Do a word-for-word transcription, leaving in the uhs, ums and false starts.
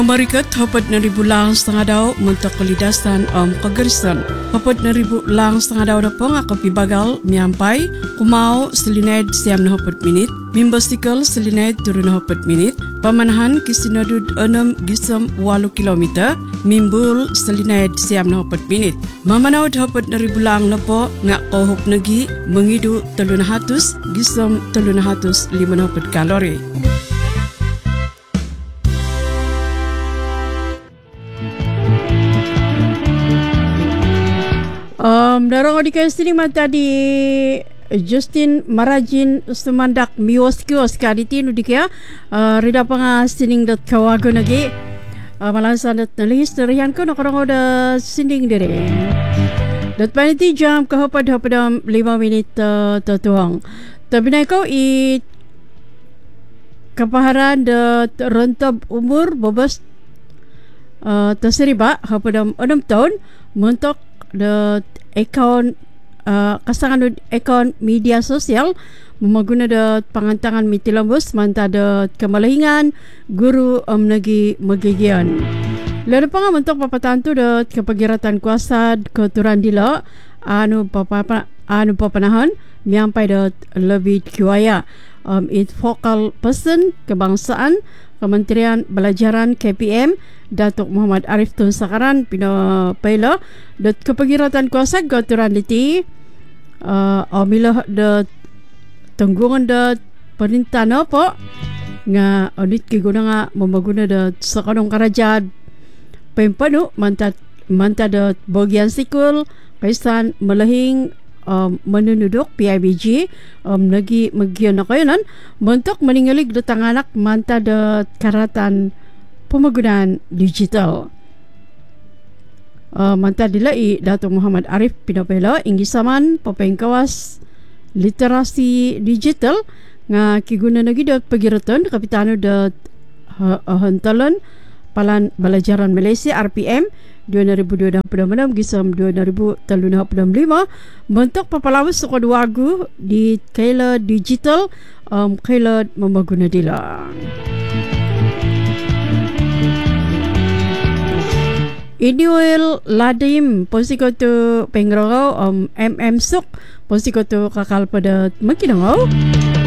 Amerikat hapat na ribu lang setengah daw mentok kalidasan om kagarisan. Hapat na ribu lang setengah daw na pong ako pibagal miyampai kumao selined siam na hapat minit. Mimbasikal selined turun na hapat minit. Pamanahan kisinadud enam gisam walu kilometer. Mimbul selined siam na hapat minit. Mamanawad hapat na ribu lang na po nga kohop nagi mengidu telun hatus gisam telun hatus lima na hapat kalori. Um, darang audikan sini mata di Justin Marajin Sumandak Miwaskios kaditi nu dikya uh, rida panga sining dot kawago nagi uh, malasan dot nalis darian ko nakarang oda sinding dire dot paniti jam kahapad hapadam lima minit uh, tatuang tapi na ko i kapaharan dot rentab umur bobas uh, tasriba hapadam enam tahun mentok the account uh, kasangan account media sosial memaguna the pangantangan mitilambus manta the kemalahingan guru um, nagi magigian lalu panga mentok papatantu the kepagiratan kuasa keturan dila anu papa anu papanahan miampai the lebih kiwaya um, it focal person kebangsaan Kementerian Belajaran K P M Datuk Muhammad Arif Tun Sakaran pina paila dat kepagiratan kuasa gaturan diti uh, amila dat tanggungan dat perintah napa nga audit kiguna nga mamaguna dat sakanong karajad pempanu mantat manta dat bagian sikul kaisan malahing Um, menunuduk P I B G um, lagi magian na kayo nan bentuk meningalig do tanganak manta do karatan pemagunaan digital uh, manta dilai Datuk Muhammad Arif pinapela inggisaman papengkawas literasi digital nga kiguna nagi do pagiraton kapitano do hantalan palan belajaran Malaysia R P M dua ribu dua puluh enam gisam dua ribu tiga puluh lima bentuk papalawas sukad wagu di kaila digital um, kaila memaguna dila Inuel Ladim posiko tu pengrogau um, M M Suk posiko tu kakal pada makinangau